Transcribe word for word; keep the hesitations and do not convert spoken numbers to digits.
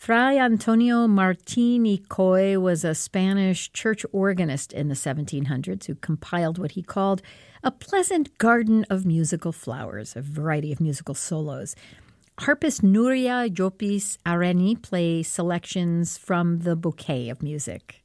Fray Antonio Martín y Coy was a Spanish church organist in the seventeen hundreds who compiled what he called a pleasant garden of musical flowers, a variety of musical solos. Harpist Nuria Llopis Areni plays selections from the bouquet of music.